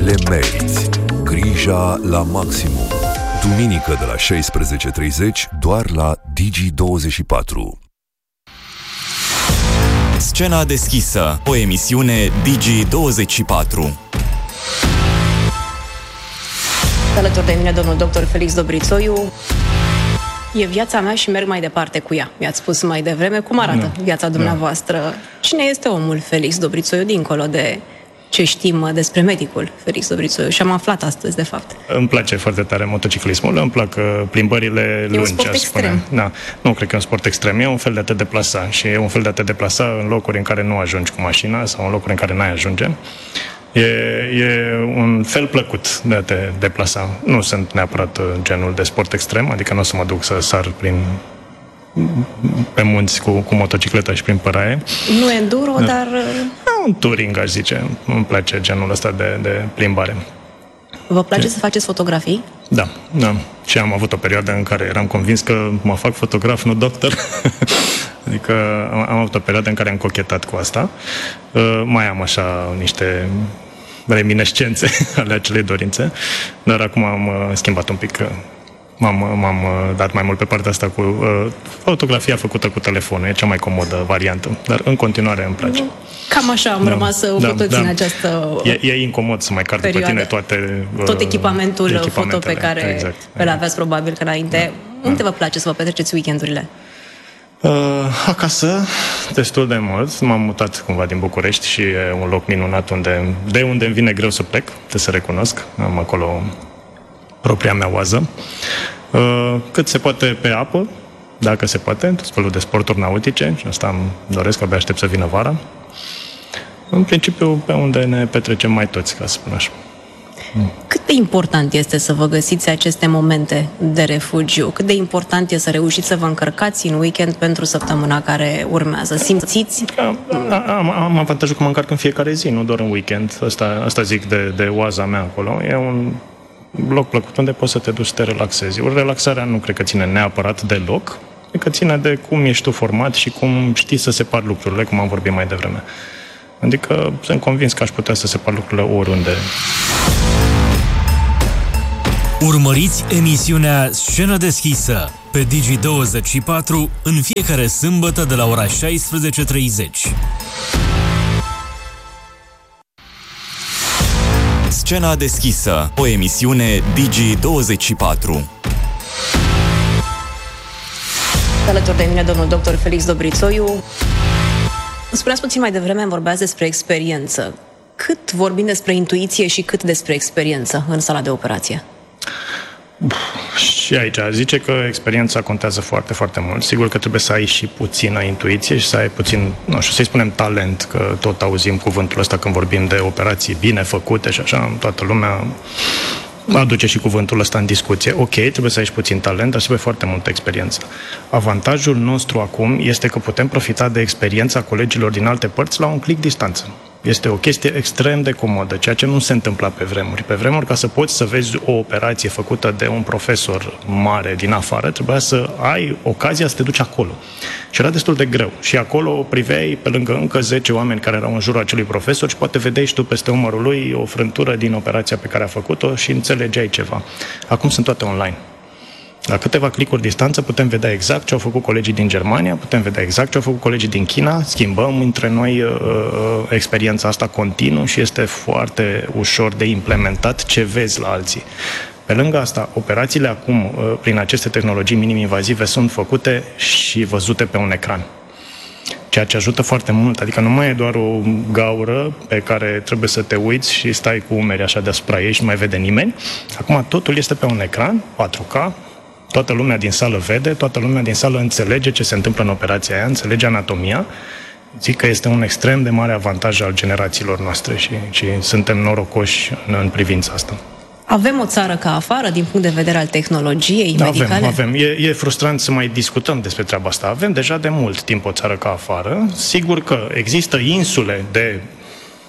le meriți. Grija la maximum. Duminică de la 16:30 doar la Digi24. Scena deschisă, o emisiune Digi24. Alături de mine domnul dr. Felix Dobrițoiu. E viața mea și merg mai departe cu ea. Mi-ați spus mai devreme cum arată viața dumneavoastră. Cine este omul Felix Dobrițoiu, dincolo de ce știm despre medicul Felix Dobrițoiu? Și am aflat astăzi, de fapt. Îmi place foarte tare motociclismul, îmi plac plimbările lungi. E un sport extrem. Da, nu cred că e un sport extrem, e un fel de a te deplasa. Și e un fel de a te deplasa în locuri în care nu ajungi cu mașina sau în locuri în care n-ai ajunge. E un fel plăcut de a te deplasa. Nu sunt neapărat genul de sport extrem, adică nu o să mă duc să sar pe munți cu motocicleta și prin păraie. Nu enduro, dar... Un touring, aș zice. Îmi place genul ăsta de plimbare. Vă place să faceți fotografii? Da. Și am avut o perioadă în care eram convins că mă fac fotograf, nu doctor. Adică am avut o perioadă în care am cochetat cu asta. Mai am așa niște reminiscențe ale acelei dorințe, dar acum am schimbat un pic. M-am dat mai mult pe partea asta cu fotografia făcută cu telefonul. E cea mai comodă variantă, dar în continuare îmi place. Cam așa am rămas cu toți în această E incomod să mai car după tine tot echipamentul foto pe care îl aveți probabil că înainte. Unde vă place să vă petreceți weekendurile? Acasă, destul de mult. M-am mutat cumva din București și e un loc minunat de unde îmi vine greu să plec, trebuie să recunosc. Am acolo propria mea oază. Cât se poate pe apă, dacă se poate, tot felul de sporturi nautice, și asta îmi doresc, abia aștept să vină vara. În principiu, pe unde ne petrecem mai toți, ca să spun așa. Cât de important este să vă găsiți aceste momente de refugiu? Cât de important este să reușiți să vă încărcați în weekend pentru săptămâna care urmează? Simțiți? Am avantajul că mă încarc în fiecare zi, nu doar în weekend. Asta zic de oaza mea acolo. E un loc plăcut unde poți să te duci să te relaxezi. Relaxarea nu cred că ține neapărat de loc, cred că ține de cum ești tu format și cum știi să separi lucrurile, cum am vorbit mai devreme. Adică sunt convins că aș putea să separ lucrurile oriunde. Urmăriți emisiunea Scenă deschisă pe Digi24 în fiecare sâmbătă de la ora 16:30. Scena deschisă, o emisiune Digi24. Alături de mine domnul dr. Felix Dobrițoiu. Spuneați puțin mai devreme, vorbeați despre experiență. Cât vorbim despre intuiție și cât despre experiență în sala de operație? Și aici zice că experiența contează foarte, foarte mult. Sigur că trebuie să ai și puțină intuiție și să ai puțin, nu știu, să-i spunem talent, că tot auzim cuvântul ăsta când vorbim de operații bine făcute și așa, toată lumea aduce și cuvântul ăsta în discuție. Ok, trebuie să ai și puțin talent, dar trebuie foarte multă experiență. Avantajul nostru acum este că putem profita de experiența colegilor din alte părți la un click distanță. Este o chestie extrem de comodă, ceea ce nu se întâmpla pe vremuri. Pe vremuri, ca să poți să vezi o operație făcută de un profesor mare din afară, trebuia să ai ocazia să te duci acolo. Și era destul de greu. Și acolo priveai pe lângă încă 10 oameni care erau în jurul acelui profesor și poate vedeai și tu peste umărul lui o frântură din operația pe care a făcut-o și înțelegeai ceva. Acum sunt toate online. La câteva clicuri distanță putem vedea exact ce au făcut colegii din Germania, putem vedea exact ce au făcut colegii din China, schimbăm între noi experiența asta continuu și este foarte ușor de implementat ce vezi la alții. Pe lângă asta, operațiile acum, prin aceste tehnologii minim-invazive, sunt făcute și văzute pe un ecran. Ceea ce ajută foarte mult, adică nu mai e doar o gaură pe care trebuie să te uiți și stai cu umeri așa deasupra ei și nu mai vede nimeni. Acum totul este pe un ecran, 4K, toată lumea din sală vede, toată lumea din sală înțelege ce se întâmplă în operația aia, înțelege anatomia. Zic că este un extrem de mare avantaj al generațiilor noastre și suntem norocoși în privința asta. Avem o țară ca afară din punct de vedere al tehnologiei medicale? Avem. E frustrant să mai discutăm despre treaba asta. Avem deja de mult timp o țară ca afară. Sigur că există insule de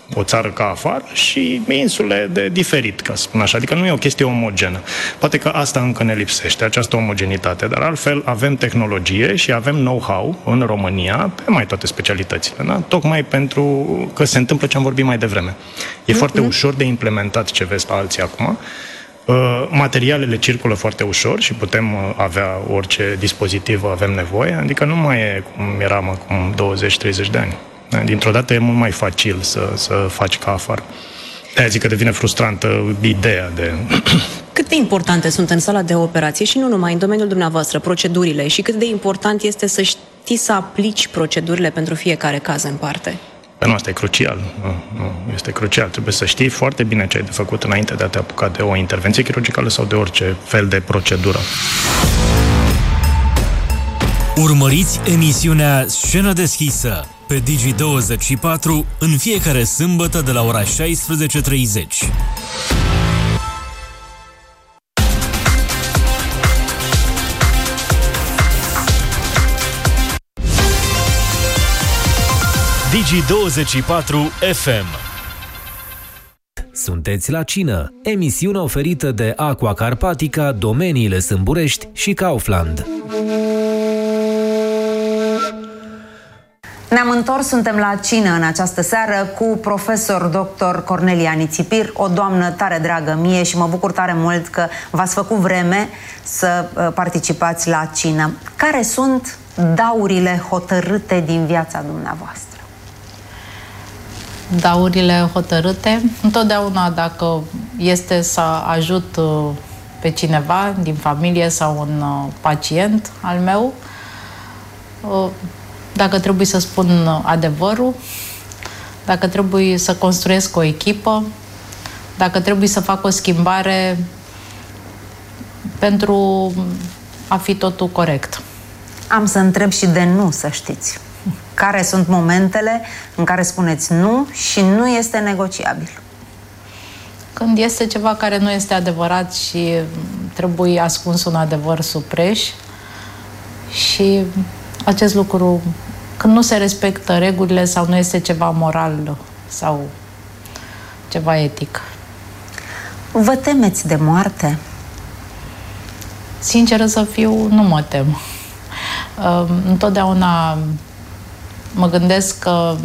o țară ca afară și insule de diferit, ca să spun așa. Adică nu e o chestie omogenă. Poate că asta încă ne lipsește, această omogenitate, dar altfel avem tehnologie și avem know-how în România pe mai toate specialitățile, da? Tocmai pentru că se întâmplă ce am vorbit mai devreme. E foarte ușor de implementat ce vezi la alții acum. Materialele circulă foarte ușor și putem avea orice dispozitiv avem nevoie, adică nu mai e cum eram acum 20-30 de ani. Dintr-o dată e mult mai facil să faci ca afară. De-aia zic că devine frustrantă ideea de... Cât de importante sunt în sala de operație și nu numai în domeniul dumneavoastră, procedurile, și cât de important este să știi să aplici procedurile pentru fiecare caz în parte? Nu, asta e crucial. Nu, este crucial. Trebuie să știi foarte bine ce ai de făcut înainte de a te apuca de o intervenție chirurgicală sau de orice fel de procedură. Urmăriți emisiunea Scenă deschisă pe Digi24 în fiecare sâmbătă de la ora 16:30. Digi24 FM. Sunteți la cină, emisiune oferită de Aqua Carpatica, Domeniile Sâmburești și Kaufland. Ne-am întors, suntem la cină în această seară cu profesor dr. Cornelia Nițipir, o doamnă tare dragă mie și mă bucur tare mult că v-ați făcut vreme să participați la cină. Care sunt daurile hotărâte din viața dumneavoastră? Daurile hotărâte? Întotdeauna, dacă este să ajut pe cineva din familie sau un pacient al meu, dacă trebuie să spun adevărul, dacă trebuie să construiesc o echipă, dacă trebuie să fac o schimbare pentru a fi totul corect. Am să întreb și de nu, să știți. Care sunt momentele în care spuneți nu și nu este negociabil? Când este ceva care nu este adevărat și trebuie ascuns un adevăr sub preș și acest lucru, când nu se respectă regulile sau nu este ceva moral sau ceva etic. Vă temeți de moarte? Sinceră să fiu, nu mă tem. Întotdeauna mă gândesc că,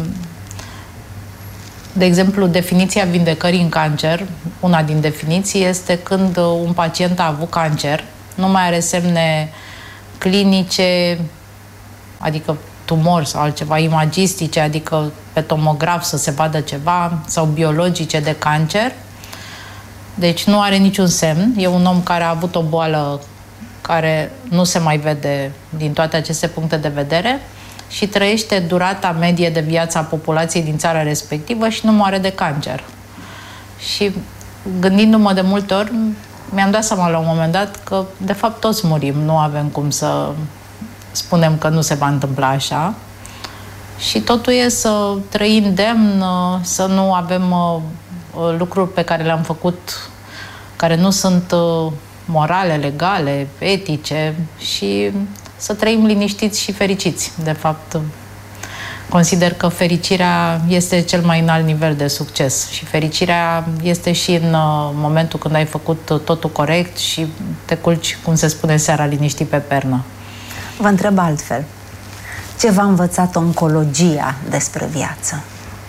de exemplu, definiția vindecării în cancer, una din definiții este când un pacient a avut cancer, nu mai are semne clinice, adică tumori sau altceva, imagistice, adică pe tomograf să se vadă ceva, sau biologice de cancer. Deci nu are niciun semn. E un om care a avut o boală care nu se mai vede din toate aceste puncte de vedere și trăiește durata medie de viață a populației din țara respectivă și nu moare de cancer. Și gândindu-mă de multe ori, mi-am dat seama la un moment dat că de fapt toți murim, nu avem cum să spunem că nu se va întâmpla așa. Și totul e să trăim demn, să nu avem lucruri pe care le-am făcut care nu sunt morale, legale, etice și să trăim liniștiți și fericiți. De fapt, consider că fericirea este cel mai înalt nivel de succes și fericirea este și în momentul când ai făcut totul corect și te culci, cum se spune, seara liniștit pe pernă. Vă întreb altfel. Ce v-a învățat oncologia despre viață?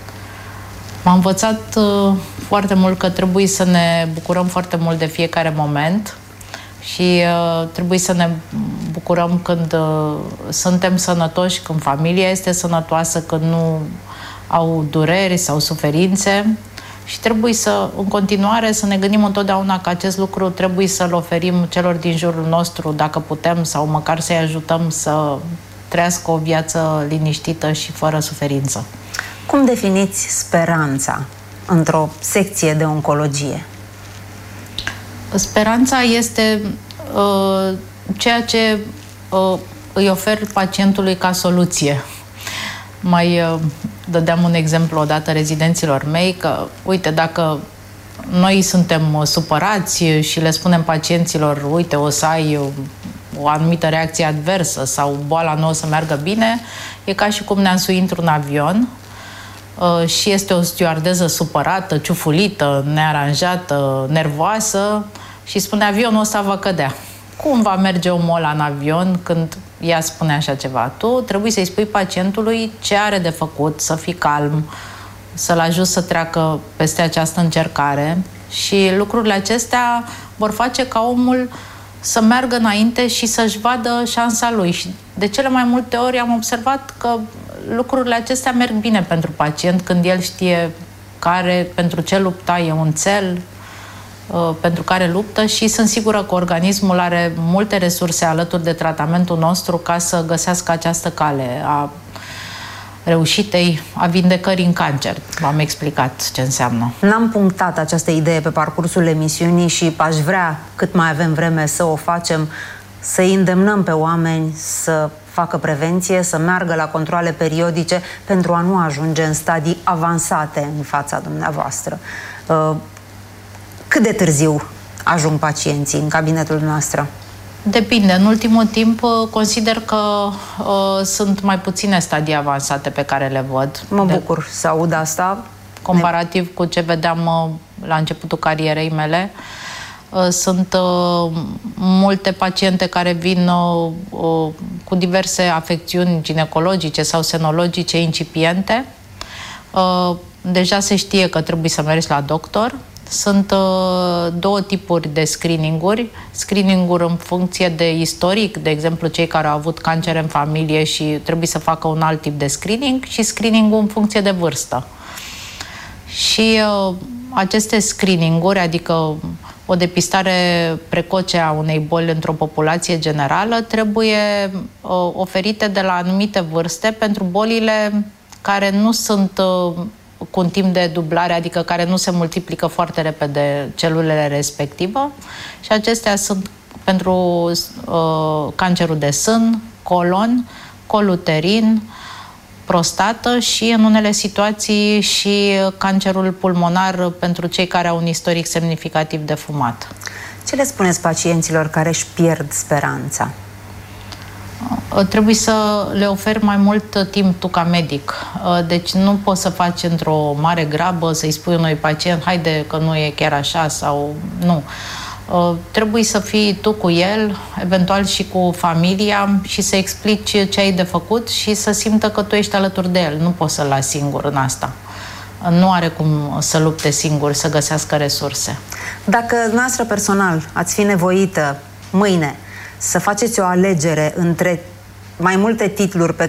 M-a învățat foarte mult că trebuie să ne bucurăm foarte mult de fiecare moment și trebuie să ne bucurăm când suntem sănătoși, când familia este sănătoasă, când nu au dureri sau suferințe și trebuie să, în continuare, să ne gândim întotdeauna că acest lucru trebuie să-l oferim celor din jurul nostru, dacă putem, sau măcar să-i ajutăm să trăiască o viață liniștită și fără suferință. Cum definiți speranța într-o secție de oncologie? Speranța este ceea ce îi ofer pacientului ca soluție. Mai dădeam un exemplu odată rezidenților mei că, uite, dacă noi suntem supărați și le spunem pacienților, uite, o să ai o anumită reacție adversă sau boala nu o să meargă bine, e ca și cum ne-am suit într-un avion. și este o stewardeză supărată, ciufulită, nearanjată, nervoasă și spune: avionul ăsta va cădea. Cum va merge omul ăla în avion când ea spune așa ceva? Tu trebuie să-i spui pacientului ce are de făcut, să fii calm, să-l ajuți să treacă peste această încercare și lucrurile acestea vor face ca omul să meargă înainte și să-și vadă șansa lui. Și de cele mai multe ori am observat că lucrurile acestea merg bine pentru pacient când el știe pentru ce lupta, e un țel pentru care luptă și sunt sigură că organismul are multe resurse alături de tratamentul nostru ca să găsească această cale a reușitei, a vindecării în cancer. V-am explicat ce înseamnă. N-am punctat această idee pe parcursul emisiunii și aș vrea, cât mai avem vreme, să o facem, să-i îndemnăm pe oameni să facă prevenție, să meargă la controale periodice pentru a nu ajunge în stadii avansate în fața dumneavoastră. Cât de târziu ajung pacienții în cabinetul noastră? Depinde. În ultimul timp consider că sunt mai puține stadii avansate pe care le văd. Mă bucur să aud asta. Comparativ cu ce vedeam la începutul carierei mele, sunt multe paciente care vin cu diverse afecțiuni ginecologice sau senologice incipiente. Deja se știe că trebuie să mergi la doctor. Sunt două tipuri de screening-uri. Screening-uri în funcție de istoric, de exemplu cei care au avut cancer în familie și trebuie să facă un alt tip de screening, și screening-ul în funcție de vârstă. Și aceste screening-uri, adică o depistare precoce a unei boli într-o populație generală, trebuie oferite de la anumite vârste pentru bolile care nu sunt cu un timp de dublare, adică care nu se multiplică foarte repede celulele respectivă, și acestea sunt pentru cancerul de sân, colon, col uterin, prostată și, în unele situații, și cancerul pulmonar pentru cei care au un istoric semnificativ de fumat. Ce le spuneți pacienților care își pierd speranța? Trebuie să le oferi mai mult timp tu ca medic. Deci nu poți să faci într-o mare grabă, să-i spui unui pacient: haide că nu e chiar așa, sau nu. Trebuie să fii tu cu el, eventual și cu familia, și să explici ce ai de făcut și să simtă că tu ești alături de el. Nu poți să-l lași singur în asta. Nu are cum să lupte singur, să găsească resurse. Dacă noastră personal ați fi nevoită mâine să faceți o alegere între mai multe titluri pe